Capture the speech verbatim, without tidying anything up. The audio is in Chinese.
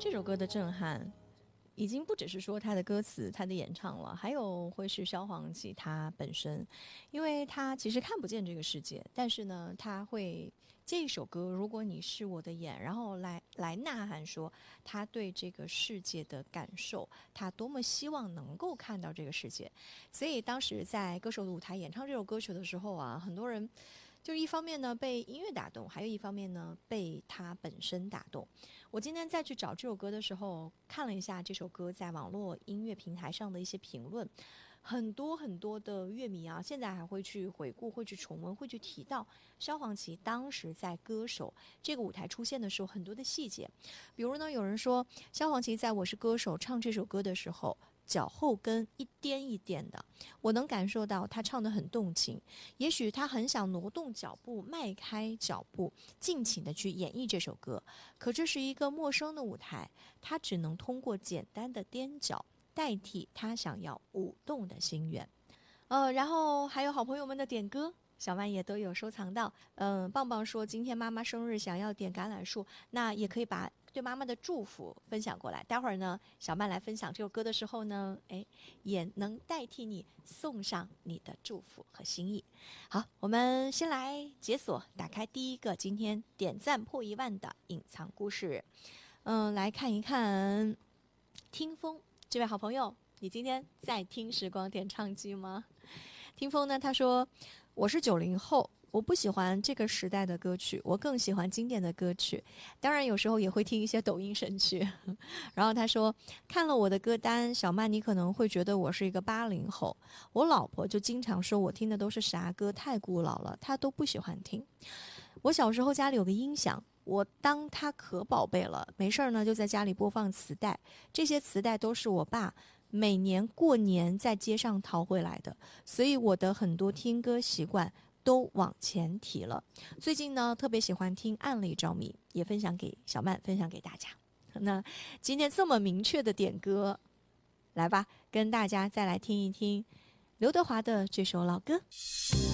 这首歌的震撼已经不只是说他的歌词他的演唱了，还有会是萧煌奇他本身，因为他其实看不见这个世界，但是呢他会借一首歌如果你是我的眼，然后来来呐喊说他对这个世界的感受，他多么希望能够看到这个世界。所以当时在歌手的舞台演唱这首歌曲的时候啊，很多人就一方面呢被音乐打动，还有一方面呢被他本身打动。我今天再去找这首歌的时候，看了一下这首歌在网络音乐平台上的一些评论，很多很多的乐迷啊，现在还会去回顾，会去重温，会去提到萧煌奇当时在歌手这个舞台出现的时候很多的细节。比如呢，有人说萧煌奇在我是歌手唱这首歌的时候，脚后跟一颠一颠的，我能感受到他唱得很动情，也许他很想挪动脚步，迈开脚步，尽情的去演绎这首歌，可这是一个陌生的舞台，他只能通过简单的踮脚代替他想要舞动的心愿。呃，然后还有好朋友们的点歌，小曼也都有收藏到。嗯、呃，棒棒说今天妈妈生日想要点橄榄树，那也可以把对妈妈的祝福分享过来。待会儿呢，小曼来分享这首歌的时候呢，哎，也能代替你送上你的祝福和心意。好，我们先来解锁，打开第一个今天点赞破一万的隐藏故事。嗯、呃，来看一看听风这位好朋友，你今天在听时光点唱机吗？听风呢，他说我是九零后，我不喜欢这个时代的歌曲，我更喜欢经典的歌曲，当然有时候也会听一些抖音神曲。然后他说看了我的歌单，小曼你可能会觉得我是一个八零后，我老婆就经常说我听的都是啥歌，太古老了，她都不喜欢听。我小时候家里有个音响，我当它可宝贝了，没事呢就在家里播放磁带，这些磁带都是我爸每年过年在街上淘回来的，所以我的很多听歌习惯都往前提了。最近呢特别喜欢听《暗里着迷》，也分享给小曼，分享给大家。那今天这么明确的点歌，来吧，跟大家再来听一听刘德华的这首老歌。